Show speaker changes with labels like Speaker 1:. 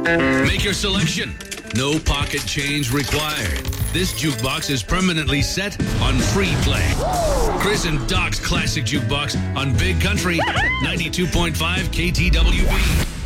Speaker 1: Make your selection. No pocket change required. This jukebox is permanently set on free play. Chris and Doc's Classic Jukebox on Big Country 92.5 KTWB.